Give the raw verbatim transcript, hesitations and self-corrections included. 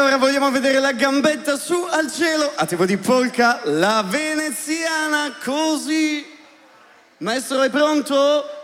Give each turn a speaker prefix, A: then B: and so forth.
A: ora vogliamo vedere la gambetta su al cielo, a tipo di polka, la veneziana, così. Maestro, è pronto?